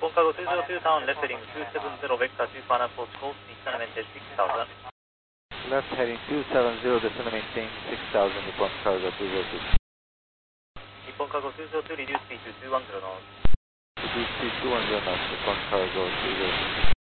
Nippon Cargo 2027, left heading 270, vector 2 final approach course, descend and maintain 6000. Left heading 270, descend and maintain 6000, Nippon Cargo 202. Nippon Cargo 202, reduce speed to 210 knots. Reduce speed 210 knots, Nippon Cargo 202.